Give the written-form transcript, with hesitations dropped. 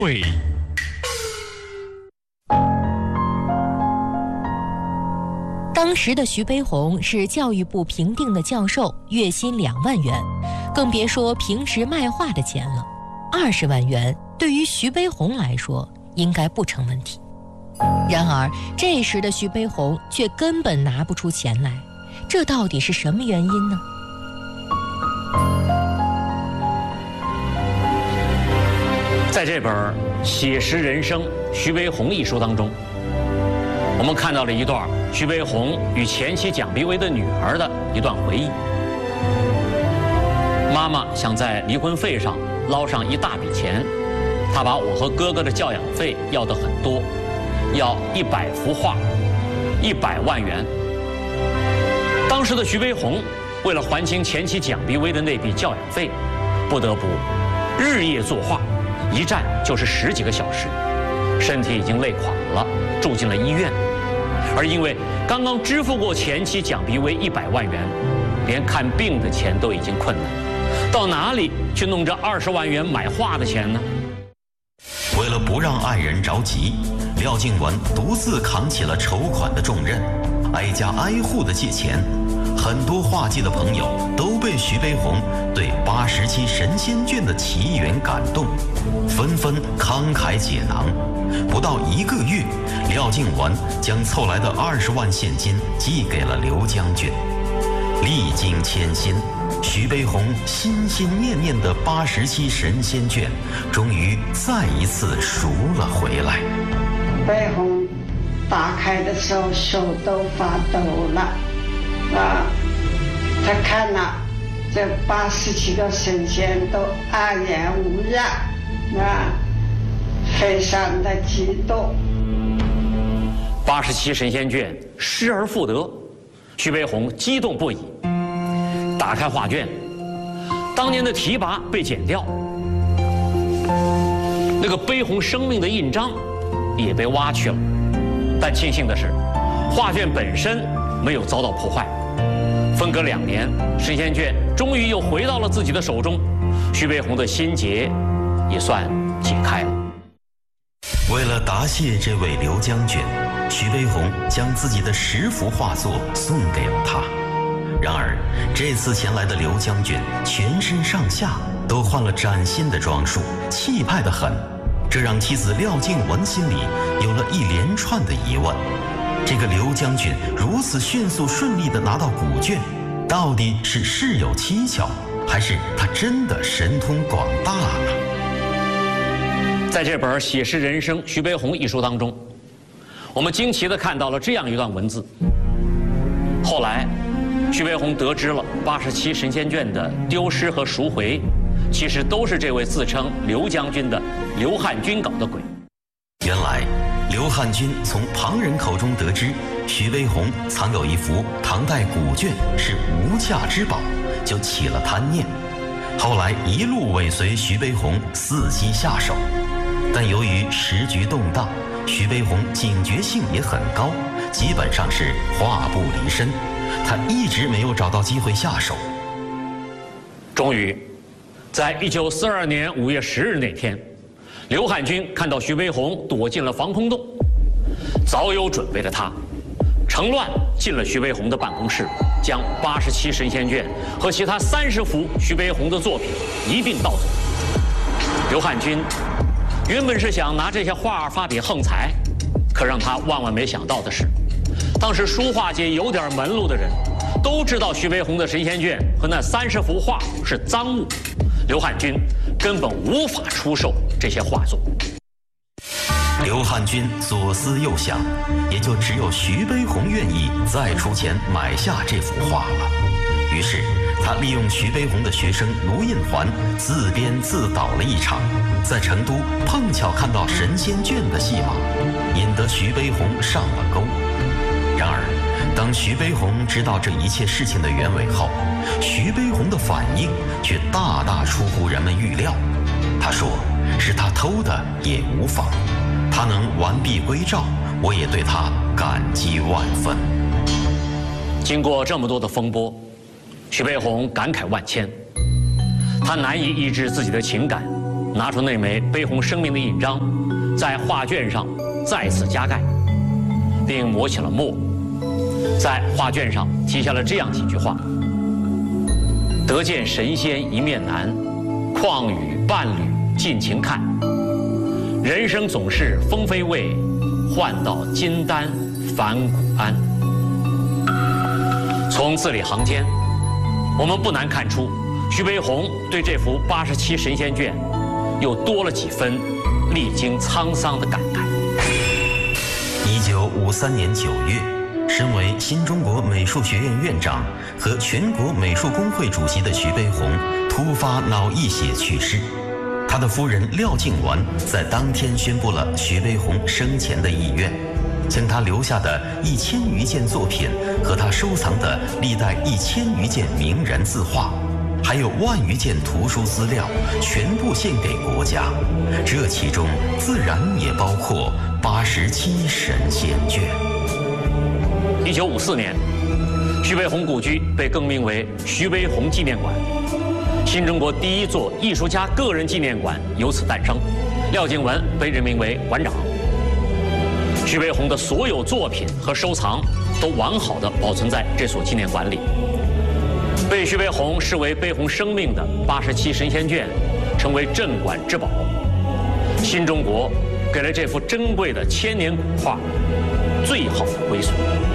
会。 当时的徐悲鸿是教育部评定的教授，月薪2万元，更别说平时卖画的钱了。20万元对于徐悲鸿来说应该不成问题。然而这时的徐悲鸿却根本拿不出钱来，这到底是什么原因呢？ 在这本《写实人生：徐悲鸿》一书当中，我们看到了一段徐悲鸿与前妻蒋碧薇的女儿的一段回忆。妈妈想在离婚费上捞上一大笔钱，她把我和哥哥的教养费要得很多，要100幅画，100万元。当时的徐悲鸿为了还清前妻蒋碧薇的那笔教养费，不得不日夜作画，一站就是10几个小时，身体已经累垮了，住进了医院。而因为刚刚支付过前妻蒋碧薇100万元，连看病的钱都已经困难，到哪里去弄这20万元买画的钱呢？ 为了不让爱人着急，廖静文独自扛起了筹款的重任，挨家挨户的借钱。很多画界的朋友都被徐悲鸿对87神仙卷的奇缘感动，纷纷慷慨解囊。不到1个月，廖静文将凑来的20万现金寄给了刘将军。历经千辛，徐悲鸿心心念念的87神仙卷终于再一次赎了回来。 悲鸿打开的时候手都发抖了他看了这87个神仙都安然无恙非常的激动。 87神仙卷失而复得，徐悲鸿激动不已。打开画卷，当年的提拔被剪掉，那个悲鸿生命的印章也被挖去了。但庆幸的是，画卷本身没有遭到破坏。分隔2年，神仙卷终于又回到了自己的手中，徐悲鸿的心结也算解开了。 为了答谢这位刘将军，徐悲鸿将自己的10幅画作送给了他。然而这次前来的刘将军全身上下都换了崭新的装束，气派得很，这让妻子廖静文心里有了一连串的疑问。这个刘将军如此迅速顺利地拿到古卷，到底是事有蹊跷，还是他真的神通广大呢？ 在这本《写实人生：徐悲鸿》一书当中，我们惊奇地看到了这样一段文字。后来徐悲鸿得知了87神仙卷的丢失和赎回，其实都是这位自称刘将军的刘汉军搞的鬼。 原来刘汉军从旁人口中得知徐悲鸿藏有一幅唐代古卷是无价之宝，就起了贪念。后来一路尾随徐悲鸿伺机下手，但由于时局动荡，徐悲鸿警觉性也很高，基本上是话不离身，他一直没有找到机会下手。 终于在1942年5月10日那天，刘汉军看到徐悲鸿躲进了防空洞，早有准备的他乘乱进了徐悲鸿的办公室，将87神仙卷和其他30幅徐悲鸿的作品一并盗走。刘汉军原本是想拿这些画发笔横财，可让他万万没想到的是，当时书画界有点门路的人都知道徐悲鸿的神仙卷和那30幅画是赃物，刘汉军根本无法出售这些画作。 刘汉军左思右想，也就只有徐悲鸿愿意再出钱买下这幅画了。于是他利用徐悲鸿的学生卢印环自编自导了一场，在成都碰巧看到神仙卷的戏码，引得徐悲鸿上了钩。然而当徐悲鸿知道这一切事情的原委后，徐悲鸿的反应却大大出乎人们预料。他说是他偷的也无妨，他能完璧归赵，我也对他感激万分。 经过这么多的风波，徐悲鸿感慨万千，他难以抑制自己的情感， 拿出那枚悲鸿声明的印章，在画卷上再次加盖，并抹起了墨，在画卷上题下了这样几句话：得见神仙一面难，况与伴侣尽情看。人生总是风飞味，换到金丹返古安。从字里行间，我们不难看出，徐悲鸿对这幅87神仙卷又多了几分历经沧桑的感慨。 1953年9月，身为新中国美术学院院长和全国美术工会主席的徐悲鸿突发脑溢血去世。他的夫人廖静雯在当天宣布了徐悲鸿生前的遗愿，将他留下的1000余件作品和他收藏的历代1000余件名人字画，还有1万余件图书资料，全部献给国家。这其中自然也包括87神仙卷。 1954年，徐悲鸿故居被更名为徐悲鸿纪念馆，新中国第一座艺术家个人纪念馆由此诞生。廖静雯被任命为馆长。徐悲鸿的所有作品和收藏都完好地保存在这所纪念馆里。被徐悲鸿视为悲鸿生命的87神仙卷，成为镇馆之宝。新中国给了这幅珍贵的1000年古画最好的归宿。